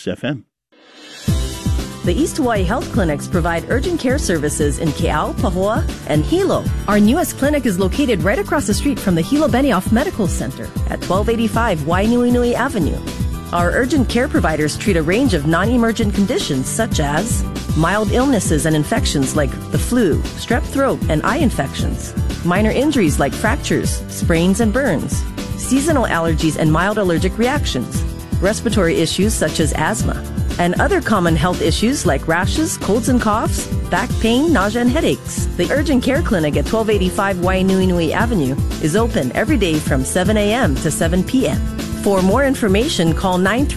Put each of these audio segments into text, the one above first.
FM. The East Hawaii Health Clinics provide urgent care services in Ke'au, Pahoa, and Hilo. Our newest clinic is located right across the street from the Hilo Benioff Medical Center at 1285 Wainuinui Avenue. Our urgent care providers treat a range of non-emergent conditions such as mild illnesses and infections like the flu, strep throat, and eye infections, minor injuries like fractures, sprains, and burns, seasonal allergies and mild allergic reactions, respiratory issues such as asthma, and other common health issues like rashes, colds and coughs, back pain, nausea, and headaches. The Urgent Care Clinic at 1285 Wainuinui Avenue is open every day from 7 a.m. to 7 p.m. For more information, call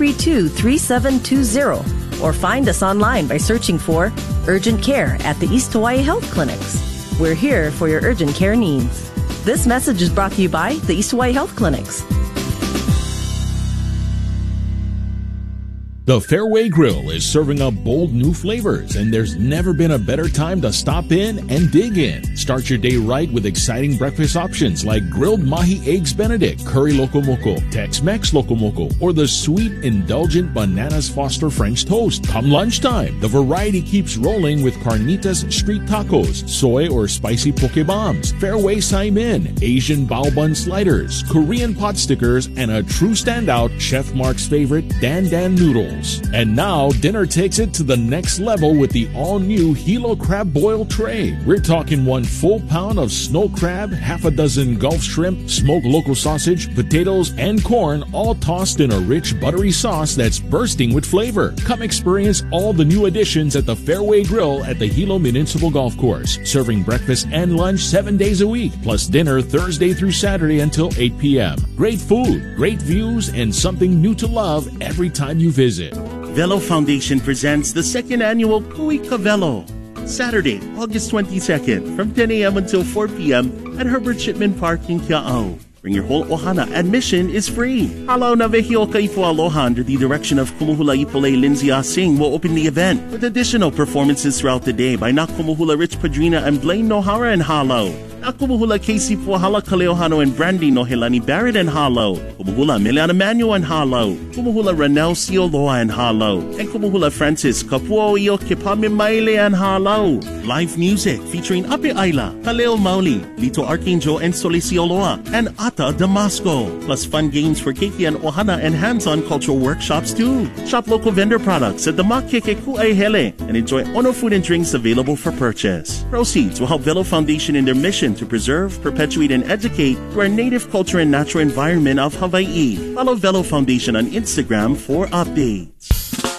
932-3720 or find us online by searching for Urgent Care at the East Hawaii Health Clinics. We're here for your urgent care needs. This message is brought to you by the East Hawaii Health Clinics. The Fairway Grill is serving up bold new flavors, and there's never been a better time to stop in and dig in. Start your day right with exciting breakfast options like grilled mahi eggs Benedict, curry locomoco, Tex-Mex locomoco, or the sweet, indulgent bananas Foster French toast. Come lunchtime, the variety keeps rolling with carnitas street tacos, soy or spicy poke bombs, Fairway Saimin, Asian bao bun sliders, Korean pot stickers, and a true standout, Chef Mark's favorite Dan Dan noodles. And now, dinner takes it to the next level with the all-new Hilo Crab Boil Tray. We're talking 1 full pound of snow crab, half a dozen Gulf shrimp, smoked local sausage, potatoes, and corn, all tossed in a rich, buttery sauce that's bursting with flavor. Come experience all the new additions at the Fairway Grill at the Hilo Municipal Golf Course, serving breakfast and lunch 7 days a week, plus dinner Thursday through Saturday until 8 p.m. Great food, great views, and something new to love every time you visit. Velo Foundation presents the second annual Kui Ka Velo, Saturday, August 22nd, from 10 a.m. until 4 p.m. at Herbert Shipman Park in Ke'au. Bring your whole ohana. Admission is free. Halaw na Vehio Kaipo Aloha under the direction of Kumuhula Ipolay Lindsay Singh will open the event with additional performances throughout the day by Nakumuhula Rich Padrina and Blaine Nohara and Halaw. Nakumuhula Casey Puahala Kaleohano and Brandy Nohelani Barrett and Halaw. Kumuhula Miliana Manuel and Halaw. Kumuhula Ranel Sioloa and Halaw. And Kumuhula Francis Kapuo Iyo Kipamimaile and Halaw. Live music featuring Ape Ayla, Kaleo Mauli, Lito Archangel and Solisioloa, and Ata Damasco. Plus fun games for Keiki and Ohana and hands-on cultural workshops too. Shop local vendor products at the Makeke Ku'ai and enjoy Ono food and drinks available for purchase. Proceeds will help Velo Foundation in their mission to preserve, perpetuate, and educate through our native culture and natural environment of Hawaii. Follow Velo Foundation on Instagram for updates.